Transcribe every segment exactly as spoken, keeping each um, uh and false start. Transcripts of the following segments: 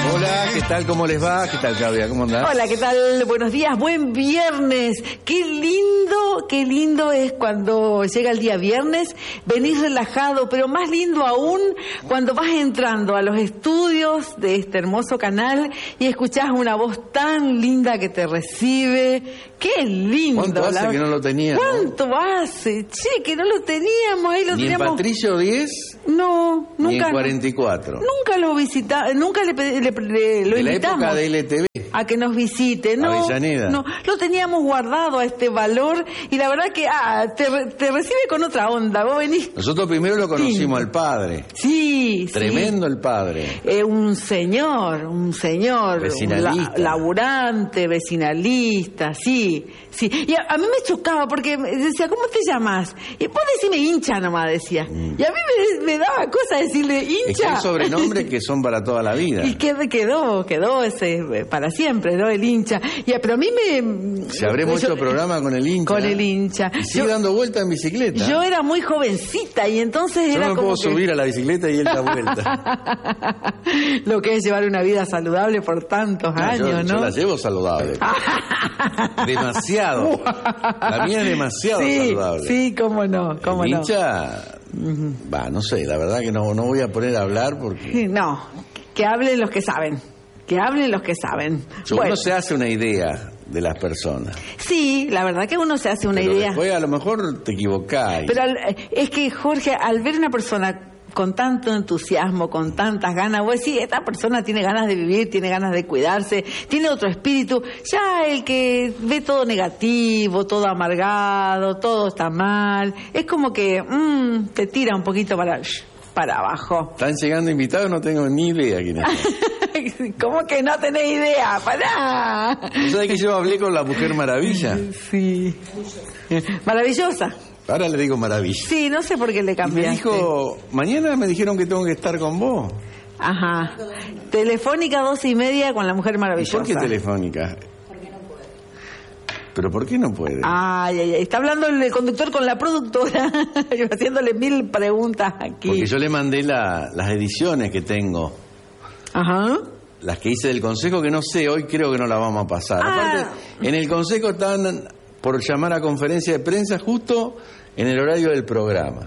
Hola, ¿qué tal? ¿Cómo les va? ¿Qué tal, Claudia? ¿Cómo andás? Hola, ¿qué tal? Buenos días, buen viernes. Qué lindo, qué lindo es cuando llega el día viernes, venís relajado, pero más lindo aún cuando vas entrando a los estudios de este hermoso canal y escuchás una voz tan linda que te recibe. Qué lindo. ¿Cuánto hace la... que no lo teníamos? ¿Cuánto hace? Che, que no lo teníamos, ahí lo ¿Ni teníamos. en Patricio diez? No, nunca. Ni en cuarenta y cuatro. Nunca lo visitamos, nunca le, le, le lo de la invitamos. época de L T V. A que nos visite, no, Avellaneda. no, lo teníamos guardado a este valor y la verdad que ah, te, te recibe con otra onda, vos venís. Nosotros primero lo conocimos Lindo. al padre. Sí, Tremendo sí. el padre. Eh, un señor, un señor, Vecinalista. Un la, laburante, vecinalista, sí, sí. Y a, a mí me chocaba porque me decía, ¿cómo te llamas? Y vos decime hincha nomás, decía. Mm. Y a mí me, me daba cosa decirle hincha. Es que hay sobrenombres que son para toda la vida. Y que quedó, quedó ese para siempre, ¿no? El hincha. Y, pero a mí me... Se habremos hecho programa con el hincha. Con el hincha. Y sigue yo, dando vuelta en bicicleta. Yo era muy jovencita y entonces yo era no me como puedo que... subir a la bicicleta y él da vuelta. Lo que es llevar una vida saludable por tantos no, años, yo, ¿no? Yo la llevo saludable. Demasiado. La mía es demasiado sí, saludable. Sí, cómo no, cómo el no. hincha... Uh-huh. Va, no sé, la verdad que no, no voy a poner a hablar porque... No, que hablen los que saben. Que hablen los que saben. Yo, bueno. Uno se hace una idea de las personas. Sí, la verdad que uno se hace una pero idea. Después a lo mejor te equivocás. Pero al, es que, Jorge, al ver una persona con tanto entusiasmo, con tantas ganas, vos decís, esta persona tiene ganas de vivir, tiene ganas de cuidarse, tiene otro espíritu. Ya el que ve todo negativo, todo amargado, todo está mal, es como que mmm, te tira un poquito para, para abajo. Están llegando invitados, no tengo ni idea quién es. ¿Cómo que no tenés idea? ¡Pará! ¿Sabés que yo hablé con la Mujer Maravilla? Sí. Maravillosa. Ahora le digo Maravilla. Sí, no sé por qué le cambiaste. Me dijo, mañana me dijeron que tengo que estar con vos. Ajá. Telefónica doce y media con la Mujer Maravillosa. ¿Por qué telefónica? Porque no puede. ¿Pero por qué no puede? Ay, ay, ay. Está hablando el conductor con la productora, haciéndole mil preguntas aquí. Porque yo le mandé la, las ediciones que tengo. Ajá. Las que hice del consejo, que no sé, hoy creo que no las vamos a pasar. Ah. Aparte, en el consejo están por llamar a conferencia de prensa justo en el horario del programa.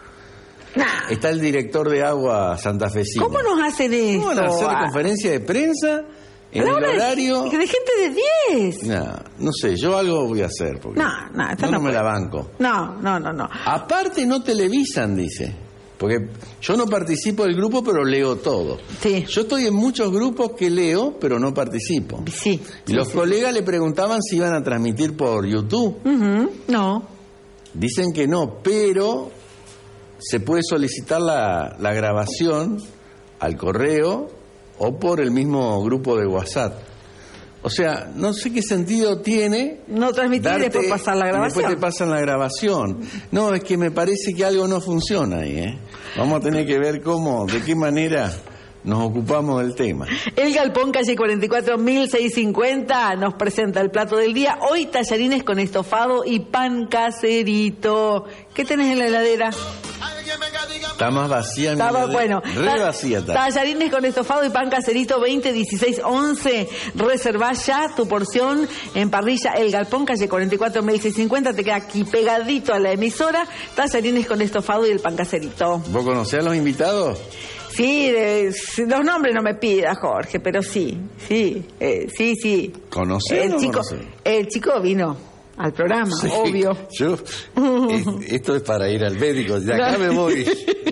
Nah. Está el director de Agua Santafesina. ¿Cómo nos hacen esto? ¿Cómo van a hacer ah. conferencia de prensa en el horario? De gente de diez. No, no sé, yo algo voy a hacer. Porque no, no, no, no me la banco. No, no, no, no. Aparte no televisan, dice. Porque yo no participo del grupo, pero leo todo. Sí. Yo estoy en muchos grupos que leo, pero no participo. Sí. Y sí, los sí. colegas le preguntaban si iban a transmitir por YouTube. Uh-huh. No. Dicen que no, pero se puede solicitar la, la grabación al correo o por el mismo grupo de WhatsApp. O sea, no sé qué sentido tiene... No transmitir y después pasar la grabación. Después te pasan la grabación. No, es que me parece que algo no funciona ahí, ¿eh? Vamos a tener que ver cómo, de qué manera nos ocupamos del tema. El Galpón, calle cuarenta y cuatro, mil seiscientos cincuenta, nos presenta el plato del día. Hoy tallarines con estofado y pan caserito. ¿Qué tenés en la heladera? Está más vacía. Estaba, bueno, re ta- vacía está. Tallarines con estofado y pan caserito veinte dieciséis once. Reservá ya tu porción en parrilla El Galpón, calle cuarenta y cuatro, mil seiscientos cincuenta. Te queda aquí pegadito a la emisora. Tallarines con estofado y el pan caserito. ¿Vos conocés a los invitados? Sí, de, los nombres no me pidas, Jorge, pero sí, sí, eh, sí, sí. ¿Conocés o El no chico, conocés? el chico vino al programa, Sí, obvio. Yo, es, esto es para ir al médico, de acá me voy.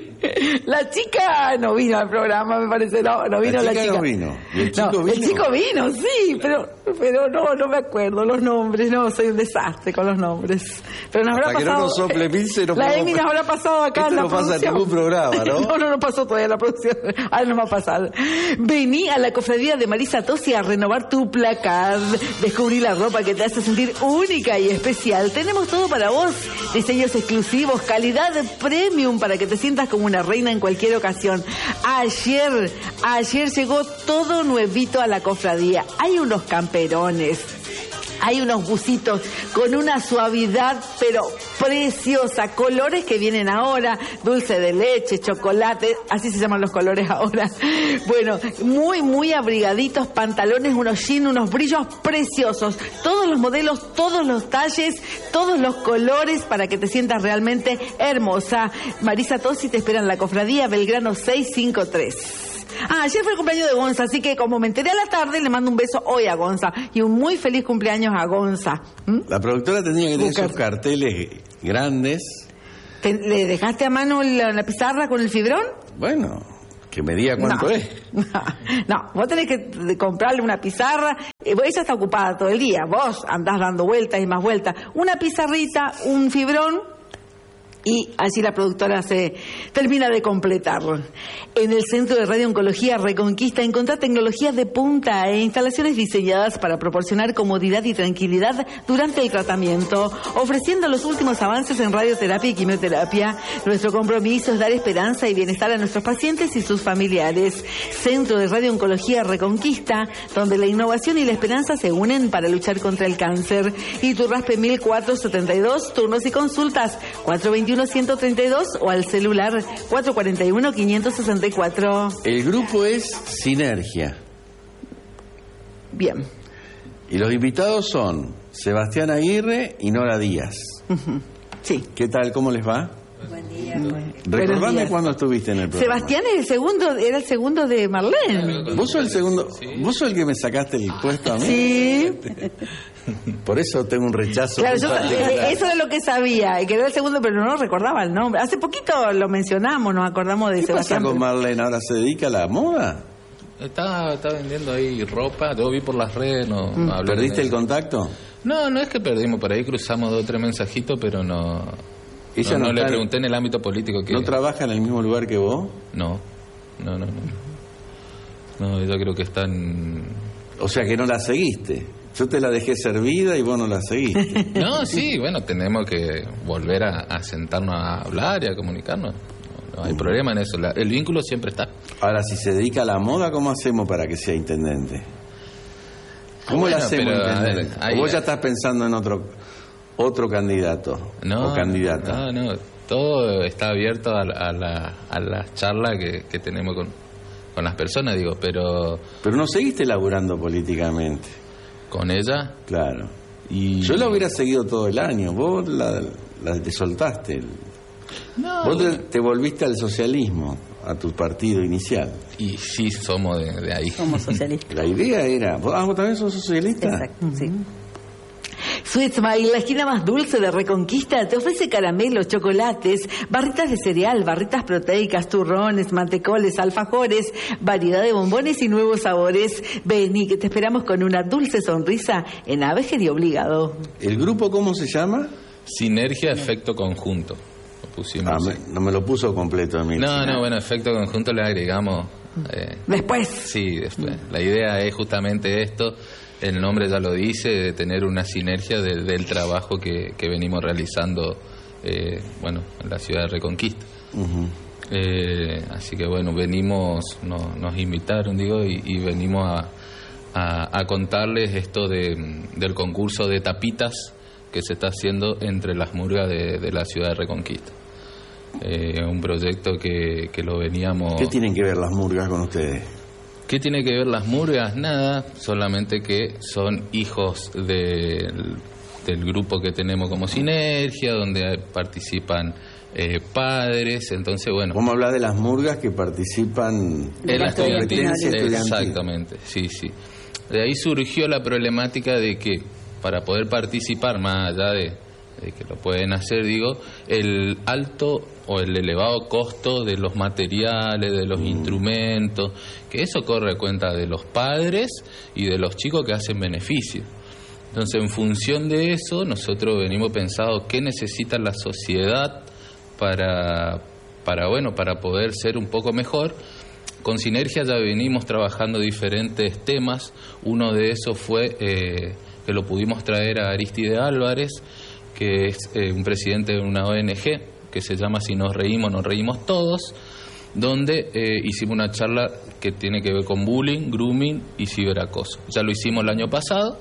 La chica no vino al programa, me parece, no, no vino la chica. La chica no vino. ¿Y el chico no, vino? El chico vino, sí, pero, pero no, no me acuerdo los nombres, no, soy un desastre con los nombres. Pero nos Hasta habrá que pasado. no nos sople Pilce, no la podemos- Emi nos habrá pasado acá Esto en la no pasa en producción. ningún programa, ¿no? No, no, no pasó todavía la producción. Ahora no va a pasar. Vení a la cofradía de Marisa Tosi a renovar tu placard. Descubrí la ropa que te hace sentir única y especial. Tenemos todo para vos. Diseños exclusivos, calidad premium para que te sientas como una reina en cualquier ocasión. Ayer, ayer llegó todo nuevito a la cofradía. Hay unos camperones. Hay unos bucitos con una suavidad, pero preciosa. Colores que vienen ahora, dulce de leche, chocolate, así se llaman los colores ahora. Bueno, muy, muy abrigaditos, pantalones, unos jeans, unos brillos preciosos. Todos los modelos, todos los talles, todos los colores para que te sientas realmente hermosa. Marisa Tosi te espera en la Cofradía Belgrano seiscientos cincuenta y tres. Ah, ayer fue el cumpleaños de Gonza, así que como me enteré a la tarde, le mando un beso hoy a Gonza. Y un muy feliz cumpleaños a Gonza. ¿Mm? La productora tenía que tener esos carteles grandes. ¿Te, ¿Le dejaste a mano la, la pizarra con el fibrón? Bueno, que me diga cuánto no. es. No, vos tenés que comprarle una pizarra. Ella está ocupada todo el día. Vos andás dando vueltas y más vueltas. Una pizarrita, un fibrón. Y así la productora se termina de completar. En el Centro de Radio-Oncología Reconquista encontrá tecnologías de punta e instalaciones diseñadas para proporcionar comodidad y tranquilidad durante el tratamiento, ofreciendo los últimos avances en radioterapia y quimioterapia. Nuestro compromiso es dar esperanza y bienestar a nuestros pacientes y sus familiares. Centro de Radio-Oncología Reconquista, donde la innovación y la esperanza se unen para luchar contra el cáncer. Iturraspe mil cuatrocientos setenta y dos, turnos y consultas cuatro dos uno, ciento treinta y dos o al celular cuatro cuatro uno, quinientos sesenta y cuatro. El grupo es Sinergia. Bien. Y los invitados son Sebastián Aguirre y Nora Díaz. Uh-huh. Sí. ¿Qué tal? ¿Cómo les va? Buen día. Buen... Recordame cuándo estuviste en el programa. Sebastián es el segundo, era el segundo de Marlene. ¿Vos sos el segundo? ¿Vos sos el que me sacaste el puesto a mí? Sí. Por eso tengo un rechazo. Claro, yo, eso era lo que sabía, que era el segundo, pero no recordaba el nombre. Hace poquito lo mencionamos, nos acordamos de ¿Qué Sebastián. pasa con Marlene? ¿Ahora se dedica a la moda? Está, está vendiendo ahí ropa, yo vi por las redes, no, Mm. no hablé ¿Perdiste de- el contacto? No, no es que perdimos, por ahí cruzamos dos o tres mensajitos, pero no... Ella no, no no le está- pregunté en el ámbito político que... ¿No trabaja en el mismo lugar que vos? No, no, no, no. No, yo creo que está en... O sea que no la seguiste. Yo te la dejé servida y vos no la seguiste. No, sí, bueno, tenemos que volver a, a sentarnos a hablar y a comunicarnos. No, no hay problema en eso, la- el vínculo siempre está. Ahora, si se dedica a la moda, ¿cómo hacemos para que sea intendente? ¿Cómo Bueno, la hacemos pero, a intendente? ver, ahí- ¿O vos ya estás pensando en otro otro candidato No, o candidata? No, no, todo está abierto a, la- a la, a las charlas que, que tenemos con, con las personas, digo, pero Pero no seguiste laburando políticamente, con ella... claro. Y... Yo la hubiera seguido todo el año, vos la, la- te soltaste. No, Vos te, te volviste al socialismo, a tu partido inicial. y sí somos de, de ahí. Somos socialistas. La idea era... ¿Vos, ah, ¿vos también sos socialista? Exacto, sí. Sweet Smile, la esquina más dulce de Reconquista, te ofrece caramelos, chocolates, barritas de cereal, barritas proteicas, turrones, mantecoles, alfajores, variedad de bombones y nuevos sabores. Vení, que te esperamos con una dulce sonrisa en Abejer y Obligado. ¿El grupo cómo se llama? Sinergia, efecto conjunto. Lo pusimos. Ah, así. me- no me lo puso completo a mí. No, no, bueno, efecto conjunto le agregamos. eh, Después. sí, después. La idea es justamente esto. El nombre ya lo dice, de tener una sinergia de- del trabajo que, que venimos realizando, eh, bueno, en la ciudad de Reconquista. Ujú. Eh, así que bueno, venimos, no- nos invitaron, digo, y, y venimos a, a- a contarles esto de, del concurso de tapitas que se está haciendo entre las murgas de, de la ciudad de Reconquista. Eh, un proyecto que, que lo veníamos... ¿Qué tienen que ver las murgas con ustedes? ¿Qué tiene que ver las murgas? Nada, solamente que son hijos del, del grupo que tenemos como Sinergia, donde participan eh, padres, entonces bueno... ¿Cómo hablas de las murgas que participan En la estudiantil, competencia estudiantil? exactamente, sí, sí. De ahí surgió la problemática de que para poder participar, más allá de, de que lo pueden hacer, digo, el alto o el elevado costo de los materiales, de los Mm. instrumentos, que eso corre a cuenta de los padres y de los chicos que hacen beneficio. Entonces, en función de eso, nosotros venimos pensando qué necesita la sociedad para, para bueno, para poder ser un poco mejor. Con Sinergia ya venimos trabajando diferentes temas. Uno de esos fue eh, que lo pudimos traer a Aristide Álvarez, que es eh, un presidente de una O N G que se llama Si nos reímos, nos reímos todos, donde eh, hicimos una charla que tiene que ver con bullying, grooming y ciberacoso. Ya lo hicimos el año pasado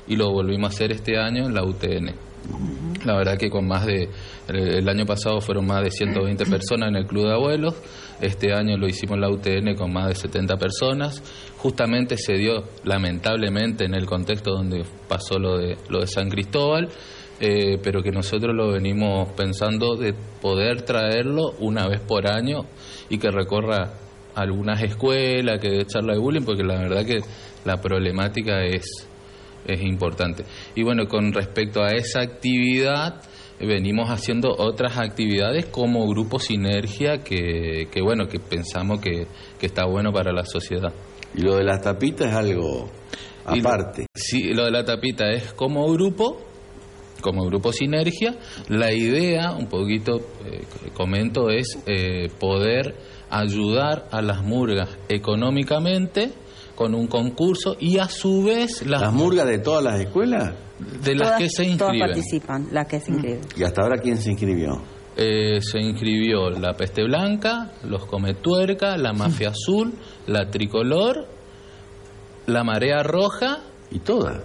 y lo volvimos a hacer este año en la U T N. La verdad que con más de, el año pasado fueron más de ciento veinte personas en el Club de Abuelos, este año lo hicimos en la U T N con más de setenta personas, justamente se dio lamentablemente en el contexto donde pasó lo de, lo de San Cristóbal, eh, pero que nosotros lo venimos pensando de poder traerlo una vez por año y que recorra algunas escuelas, que dé charla de bullying, porque la verdad que la problemática es... es importante. Y bueno, con respecto a esa actividad, venimos haciendo otras actividades como Grupo Sinergia, que, que bueno, que pensamos que, que está bueno para la sociedad. Y lo de las tapitas es algo aparte. Lo, sí, lo de la tapita es como grupo, como Grupo Sinergia. La idea, un poquito, eh, comento, es eh, poder ayudar a las murgas económicamente con un concurso y a su vez las, ¿Las murgas de todas las escuelas? De las todas, que se inscriben. Todas participan, las que se inscriben. ¿Y hasta ahora quién se inscribió? Eh, se inscribió la Peste Blanca, los Cometuerca, la Mafia Azul, la Tricolor, la Marea Roja. ¿Y todas?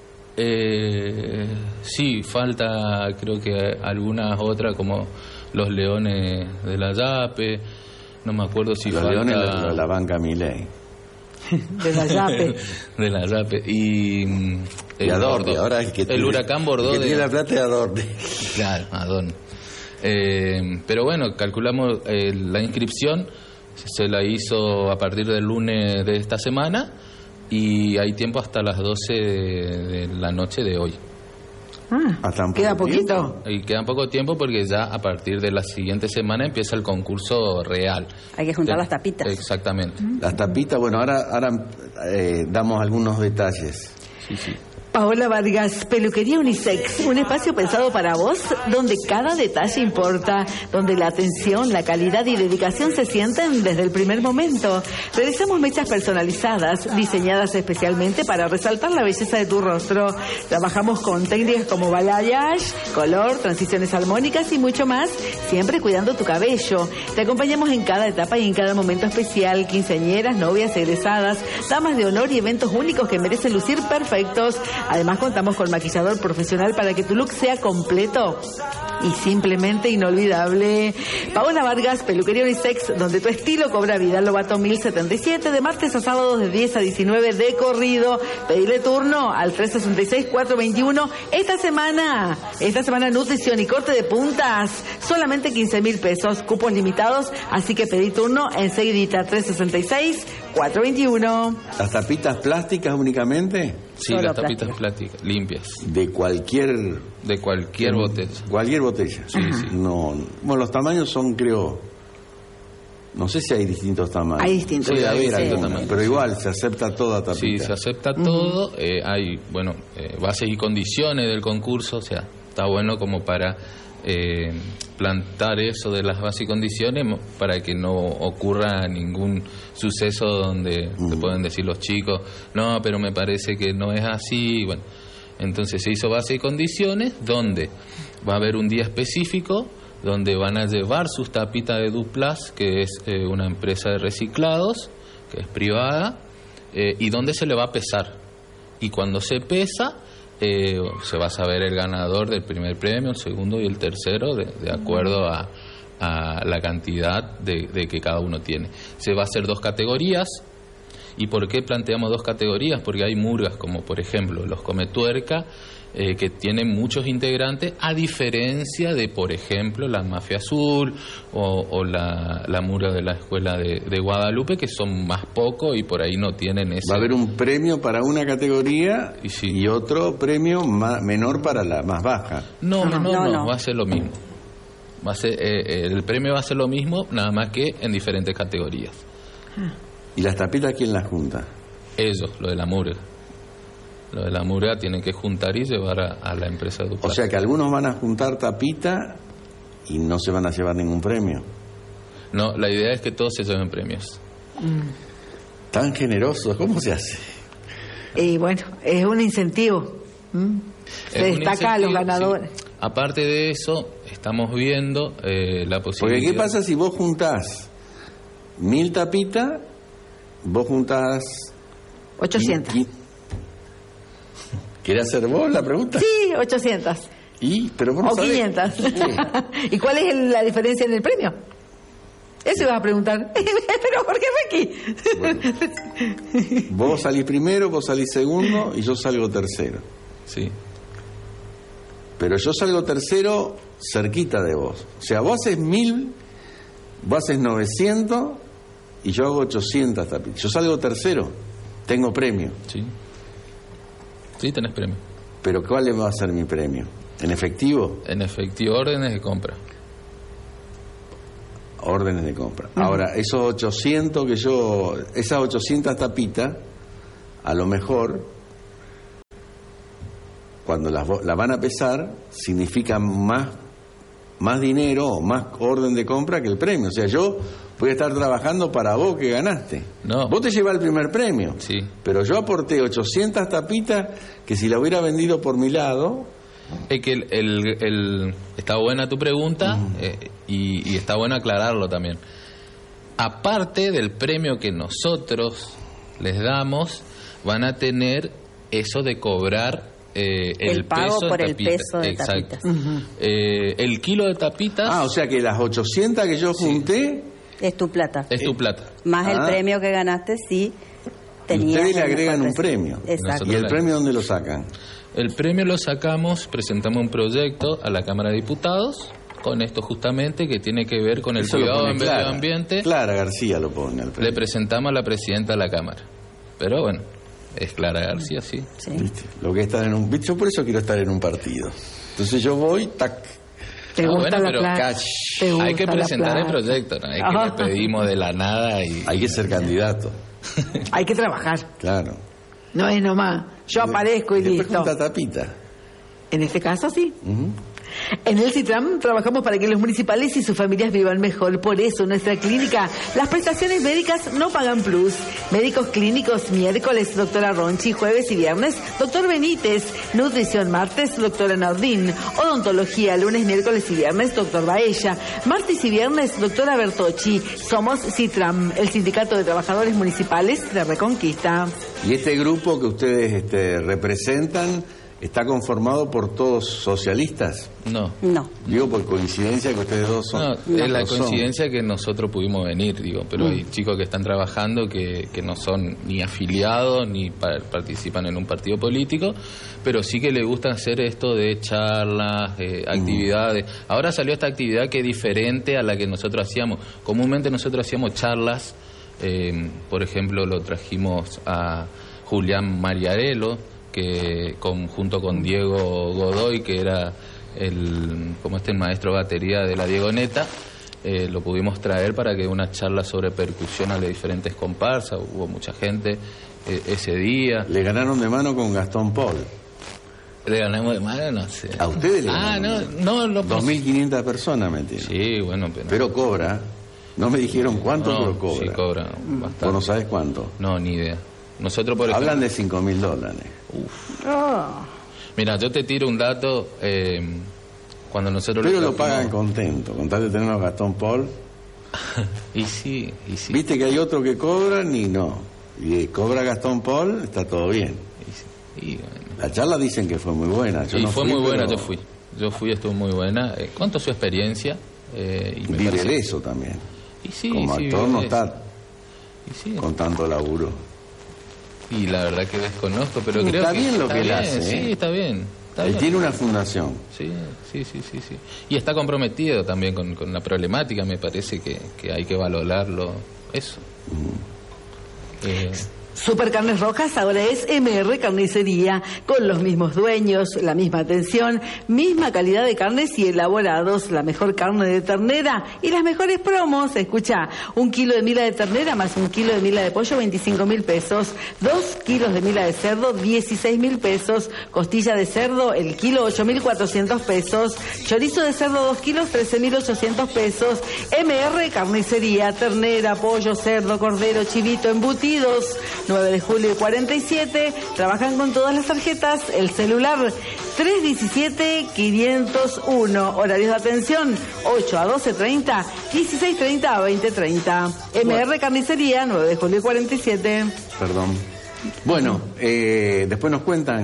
Eh, sí, falta creo que algunas otras como los Leones de la Yape, no me acuerdo si los falta... Leones de la, la banca Milei. De la Yape. De la Yape. Y, y Adorne, ahora es que el tiene, huracán Bordó. El que de... tiene la plata de Adorne. Claro, Adorne. Eh, pero bueno, calculamos eh, la inscripción, se la hizo a partir del lunes de esta semana y hay tiempo hasta las doce de, de la noche de hoy. Ah, Hasta queda poquito. tiempo. Y queda poco tiempo porque ya a partir de la siguiente semana empieza el concurso real. Hay que juntar de... las tapitas. Exactamente. Las tapitas, bueno, ahora, ahora eh, damos algunos detalles. Sí, sí. Paola Vargas, Peluquería Unisex, un espacio pensado para vos, donde cada detalle importa, donde la atención, la calidad y dedicación se sienten desde el primer momento. Realizamos mechas personalizadas, diseñadas especialmente para resaltar la belleza de tu rostro. Trabajamos con técnicas como balayage, color, transiciones armónicas y mucho más, siempre cuidando tu cabello. Te acompañamos en cada etapa y en cada momento especial, quinceañeras, novias, egresadas, damas de honor y eventos únicos que merecen lucir perfectos. Además contamos con maquillador profesional para que tu look sea completo y simplemente inolvidable. Paola Vargas, Peluquería Unisex, donde tu estilo cobra vida. Lobato mil setenta y siete, de martes a sábados de diez a diecinueve de corrido. Pedile turno al tres sesenta y seis, cuatrocientos veintiuno. Esta semana, esta semana nutrición y corte de puntas, solamente quince mil pesos, cupos limitados, así que pedí turno enseguidita, tres sesenta y seis, cuatrocientos veintiuno. ¿Las tapitas plásticas únicamente? Sí, Solo las tapitas plásticas, limpias. De cualquier... De cualquier botella. Cualquier botella. Sí, sí. No, bueno, los tamaños son, creo... No sé si hay distintos tamaños. Hay distintos. Debe haber Sí, algunos, tamaños, pero sí. igual se acepta toda tapita. Sí, se acepta todo. Eh, hay, bueno, eh, bases y condiciones del concurso, o sea, está bueno como para eh, plantar eso de las bases y condiciones mo- para que no ocurra ningún suceso donde Mm. te pueden decir los chicos, no, pero me parece que no es así. Bueno, entonces se hizo bases y condiciones donde va a haber un día específico donde van a llevar sus tapitas de Duplas, que es eh, una empresa de reciclados, que es privada, eh, y donde se le va a pesar. Y cuando se pesa, eh, se va a saber el ganador del primer premio, el segundo y el tercero, de, de acuerdo a, a la cantidad de, de que cada uno tiene. Se va a hacer dos categorías. ¿Y por qué planteamos dos categorías? Porque hay murgas como, por ejemplo, los Cometuerca, eh, que tienen muchos integrantes, a diferencia de, por ejemplo, la Mafia Azul o, o la, la murga de la Escuela de, de Guadalupe, que son más pocos y por ahí no tienen ese... Va a haber un premio para una categoría Y sí. y otro premio ma- menor para la más baja. No, no, no, No, no, no. va a ser lo mismo. Va a ser, eh, eh, el premio va a ser lo mismo, nada más que en diferentes categorías. ¿Y las tapitas quién las junta? Ellos, lo de la murga. Lo de la murga tienen que juntar y llevar a, a la empresa de O Duplas. sea que algunos van a juntar tapita y no se van a llevar ningún premio. No, la idea es que todos se lleven premios. Tan generosos, ¿cómo se hace? Y bueno, es un incentivo. ¿m? Se Es un destaca a los incentivo, ganadores. sí. Aparte de eso, estamos viendo eh, la Porque posibilidad... ¿qué pasa si vos juntás mil tapitas, vos juntás... ochocientos. qui- ¿Querés hacer vos la pregunta? Sí, ochocientas. ¿Y? Pero vos no O sabés. quinientas. Sí. ¿Y cuál es el- la diferencia en el premio? Eso ibas a preguntar. Pero ¿por qué Ricky? Bueno. Vos salís primero, vos salís segundo y yo salgo tercero. Sí. Pero yo salgo tercero cerquita de vos. O sea, vos haces mil, vos haces novecientos y yo hago ochocientas tapitas. Yo salgo tercero, tengo premio. Sí. Sí, tenés premio. Pero ¿cuál va a ser mi premio? ¿En efectivo? En efectivo, órdenes de compra. Órdenes de compra. Ahora, esos ochocientos que yo, esas ochocientas tapitas, a lo mejor, cuando las vo- las van a pesar, significan más, más dinero o más orden de compra que el premio. O sea, yo voy a estar trabajando para vos que ganaste. No. Vos te llevas el primer premio. Sí. Pero yo aporté ochocientas tapitas que si la hubiera vendido por mi lado, Es que el, el- el- está buena tu pregunta eh, y, y está bueno aclararlo también. Aparte del premio que nosotros les damos, van a tener eso de cobrar eh, el, El pago peso por en el tapitas. peso de Exacto. tapitas. Eh, el kilo de tapitas ah, o sea que las ochocientas que yo junté, Es tu plata. es tu plata. Más el Ah. premio que ganaste si y tenías... ustedes le el agregan mejor un precio. premio. Exacto. ¿Y el premio dónde lo sacan? El premio lo sacamos, presentamos un proyecto a la Cámara de Diputados con esto justamente que tiene que ver con el Eso lo cuidado pone del medio Clara. ambiente. Clara García lo pone al Le premio. presentamos a la presidenta de la Cámara. Pero bueno, es Clara García, sí. Sí. ¿Viste? Lo que es estar en un... ¿viste? Yo por eso quiero estar en un partido. Entonces yo voy, tac, ¿Te Ah, gusta bueno, la pero plata? cash. ¿Te Hay que gusta la presentar el plata? proyecto, no es que Ajá. le pedimos de la nada y... hay que ser candidato. Hay que trabajar. Claro. No es nomás. Yo aparezco y después listo. junta tapita. En este caso, sí. Ujú. En el CITRAM trabajamos para que los municipales y sus familias vivan mejor. Por eso, en nuestra clínica, las prestaciones médicas no pagan plus. Médicos clínicos, miércoles, doctora Ronchi, jueves y viernes, doctor Benítez. Nutrición, martes, doctora Nardín. Odontología, lunes, miércoles y viernes, doctor Baella. Martes y viernes, doctora Bertocci. Somos CITRAM, el Sindicato de Trabajadores Municipales de Reconquista. Y este grupo que ustedes este, representan está conformado por todos socialistas. No. No. Digo por coincidencia que ustedes dos son. No, es la no son. coincidencia que nosotros pudimos venir, digo, pero hay chicos que están trabajando que, que no son ni afiliados ni pa- participan en un partido político, pero sí que les gusta hacer esto de charlas, eh, actividades. Ahora salió esta actividad que es diferente a la que nosotros hacíamos. Comúnmente nosotros hacíamos charlas, eh, por ejemplo, lo trajimos a Julián Mariarello, que con, junto con Diego Godoy, que era el como este el maestro de batería de la Diegoneta, eh, lo pudimos traer para que una charla sobre percusión a las diferentes comparsas. Hubo mucha gente eh, ese día. Le ganaron de mano con Gastón Paul. Le ganamos de mano, no sé. A ustedes le Ah, no, ganaron. no, lo dos mil quinientas personas metieron. Sí, bueno, pero... Pero cobra. No me dijeron cuánto, no, pero cobra. Sí, cobra Vos bastante. no sabés cuánto. No, ni idea. Nosotros, por ejemplo... Hablan de cinco mil dólares. Mira, yo te tiro un dato. eh, cuando nosotros... Pero lo trajimos- pagan contento. Con tal de tener a Gastón Paul. Y sí, y sí. Viste que hay otro que cobran y no. Y eh, cobra Gastón Paul, está todo bien. Y sí, y bueno. La charla dicen que fue muy buena. Yo y no fue fui, muy buena, pero yo fui. Yo fui, estuvo muy buena. Eh, ¿Cuánto su experiencia? Eh, y me Vive parece- de eso también. Y sí, Como sí, actor vive no de está eso. Y sí. con tanto laburo. Y la verdad que desconozco, pero Está creo que bien lo que él bien, hace, Sí, ¿eh? está bien. Está Él bien. tiene una fundación. Sí, sí, sí, sí, sí. Y está comprometido también con, con la problemática, me parece que, que hay que valorarlo. Eso. Eh, Supercarnes Rojas ahora es M R Carnicería, con los mismos dueños, la misma atención, misma calidad de carnes y elaborados, la mejor carne de ternera y las mejores promos. Escucha, un kilo de mila de ternera más un kilo de mila de pollo, veinticinco mil pesos, dos kilos de mila de cerdo, dieciséis mil pesos, costilla de cerdo, el kilo, ocho mil cuatrocientos pesos, chorizo de cerdo, dos kilos, trece mil ochocientos pesos, M R Carnicería, ternera, pollo, cerdo, cordero, chivito, embutidos, nueve de julio cuarenta y siete, trabajan con todas las tarjetas, el celular tres diecisiete quinientos uno, horarios de atención ocho a doce treinta, dieciséis treinta a veinte treinta, M R Bueno. Carnicería, nueve de julio cuarenta y siete. Perdón. Bueno, eh, después nos cuentan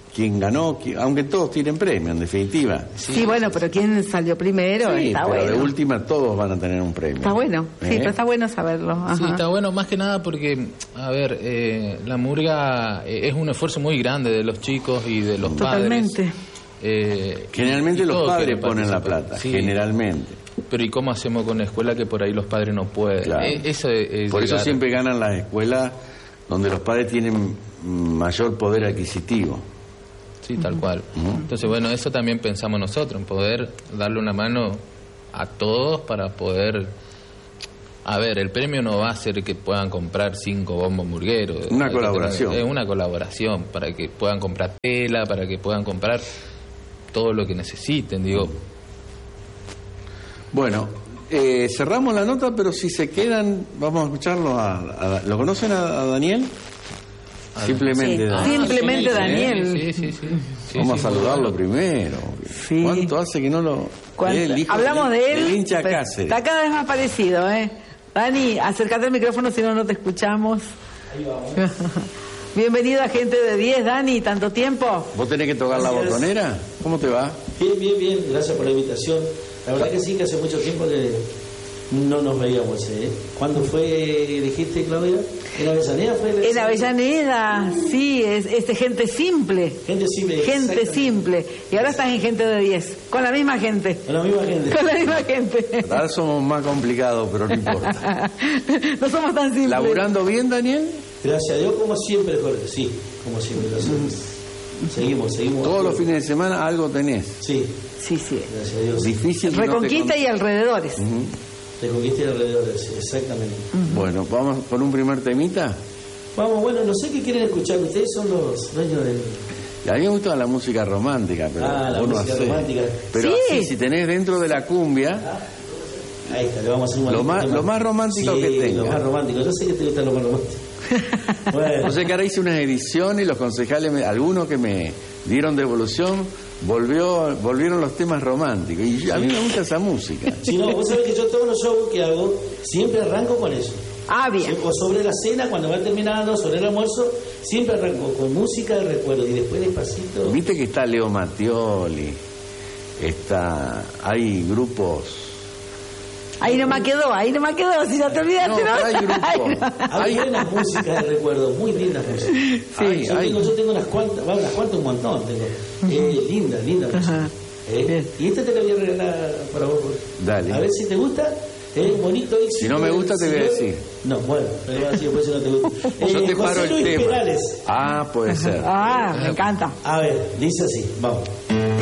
quién ganó, quién, aunque todos tienen premio, en definitiva. Sí, sí, bueno, pero quién salió primero, sí, está pero bueno. de última todos van a tener un premio. Está bueno, sí, ¿Eh? pero está bueno saberlo. Ajá. Sí, está bueno más que nada porque, a ver, eh, la murga eh, es un esfuerzo muy grande de los chicos y de los Totalmente. padres. Eh, Generalmente y los todos padres quieren ponen la participar. plata, Sí. generalmente. Pero ¿y cómo hacemos con la escuela que por ahí los padres no pueden? Claro. Eh, eso es, es Por eso llegar- siempre ganan las escuelas donde los padres tienen mayor poder adquisitivo. Sí, tal cual. Entonces, bueno, eso también pensamos nosotros, en poder darle una mano a todos para poder... A ver, el premio no va a ser que puedan comprar cinco bombos hamburgueros. Una Hay que colaboración. tener- Es una colaboración para que puedan comprar tela, para que puedan comprar todo lo que necesiten, digo. Bueno, eh, cerramos la nota, pero si se quedan, vamos a escucharlo. A, a- ¿Lo conocen a, a Daniel? Simplemente Sí. Daniel. Simplemente sí, Daniel. Sí, sí, sí. Sí, Vamos sí, a muy saludarlo bueno. primero. Sí. ¿Cuánto hace que no lo...? ¿Cuánto? El hijo Hablamos de él. del hincha pero Cáceres. Está cada vez más parecido, ¿eh? Dani, acércate al micrófono, si no, no te escuchamos. Ahí vamos. Bienvenido a Gente de diez, Dani, tanto tiempo. ¿Vos tenés que tocar la Gracias. botonera? ¿Cómo te va? Bien, bien, bien. Gracias por la invitación. La verdad que sí, que hace mucho tiempo que no nos veíamos. ¿eh? ¿Cuándo fue, dijiste, Claudia? ¿En Avellaneda fue? En Avellaneda, sí, es, es de gente simple. Gente simple. Gente exactamente. simple. Y ahora estás en Gente de diez, con la misma gente. Con la misma gente. Con la misma gente. Ahora somos más complicados, pero no importa. No somos tan simples. ¿Laburando bien, Daniel? Gracias a Dios, como siempre, Jorge. Sí, como siempre. Lo hacemos. Seguimos, seguimos. Todos los fines de semana algo tenés. Sí, Sí, sí. gracias a Dios. Difícil. que no te Reconquista con- y alrededores. Reconquista y alrededores, exactamente. Bueno, vamos con un primer temita. Vamos, bueno, no sé qué quieren escuchar. Ustedes son los dueños del... A mí me gusta la música romántica, pero Ah, la vos no música hacés. romántica. Pero Sí. así, si tenés dentro de la cumbia, Ahí está, le vamos a hacer un Lo maldito más- tema. lo más romántico Sí, que tenga. lo más romántico. Yo sé que te gusta lo más romántico. Bueno, no sé que ahora hice unas ediciones y los concejales, me- algunos que me dieron devolución, volvió, volvieron los temas románticos. Y yo- a mí me gusta esa música. si no, vos sabés que yo todos los shows que hago siempre arranco con eso. Ah, bien. O sobre la cena, cuando va terminando, sobre el almuerzo, siempre arranco con música de recuerdo y después despacito. Viste que está Leo Mattioli, está, hay grupos. Ahí nomás quedó, ahí nomás quedó, si no te olvidaste, No, ¿no? pero hay grupos. Ay, no. Hay buenas músicas de recuerdo, muy lindas músicas. Sí, yo, hay. tengo, yo tengo unas cuantas, bueno, unas cuantas un montón tengo. Eh, linda, linda música. Ajá. Eh, Bien. Y este te lo voy a regalar para vos. Jorge. Dale. A ver si te gusta. Eh, bonito éxito. Si no me gusta, te voy a del decir. señor- No, bueno, me voy a decir después si no te gusta. Yo Eh, te paro José el Luis tema. Perales. Ah, puede ser. Ah, me encanta. A ver, dice así, vamos.